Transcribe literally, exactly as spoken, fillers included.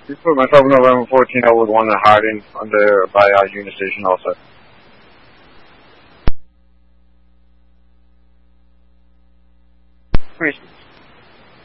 You put myself in eleven fourteen. I would want to hiding under by our unit station also. Chris.